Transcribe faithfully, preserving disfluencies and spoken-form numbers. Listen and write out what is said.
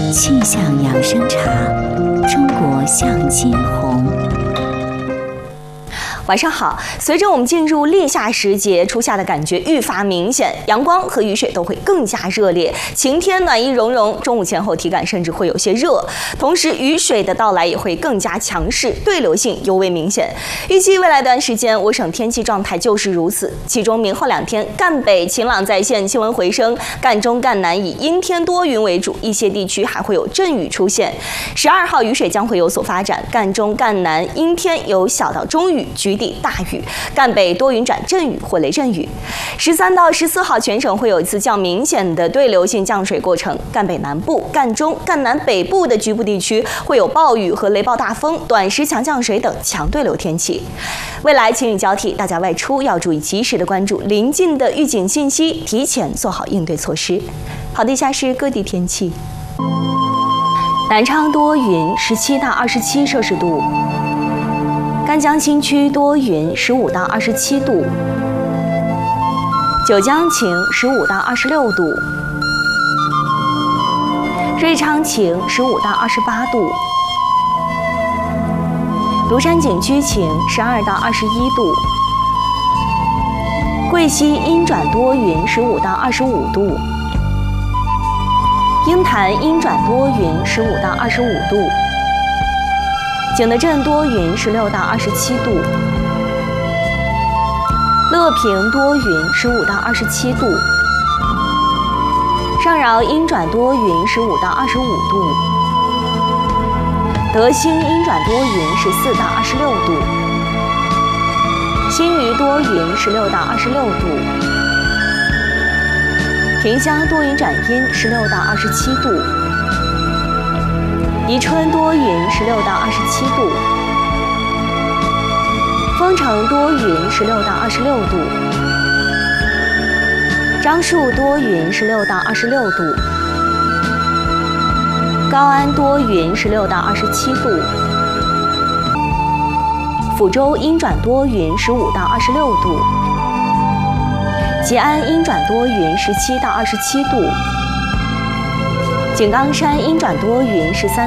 气象养生茶，中国向金红。 晚上好，随着我们进入立夏时节，初夏的感觉愈发明显，阳光和雨水都会更加热烈，晴天暖意融融，中午前后体感甚至会有些热，同时雨水的到来也会更加强势，对流性尤为明显。预计未来一段时间，我省天气状态就是如此，其中明后两天赣北晴朗在线，气温回升，赣中赣南以阴天多云为主，一些地区还会有阵雨出现。十二号雨水将会有所发展，赣中赣南阴天有小到中雨，局地大雨，赣北多云转阵雨或雷阵雨。十三到十四号全省会有一次较明显的对流性降水过程，赣北南部、赣中、赣南北部的局部地区会有暴雨和雷暴大风、短时强降水等强对流天气。未来晴雨交替，大家外出要注意及时的关注临近的预警信息，提前做好应对措施。好的，以下是各地天气。南昌多云，十七到二十七摄氏度。赣江新区多云，十五到二十七度；九江晴，十五到二十六度；瑞昌晴，十五到二十八度；庐山景区晴，十二到二十一度；贵溪阴转多云，十五到二十五度；鹰潭阴转多云，十五到二十五度。景德镇多云，十六到二十七度；乐平多云，十五到二十七度；上饶阴转多云，十五到二十五度；德兴阴转多云，十四到二十六度；新余多云，十六到二十六度；萍乡多云转阴，十六到二十七度；宜春多云，十六到二十七度；丰城多云，十六到二十六度；樟树多云，十六到二十六度；高安多云，十六到二十七度；抚州阴转多云，十五到二十六度；吉安阴转多云，十七到二十七度；井冈山阴转多云，十三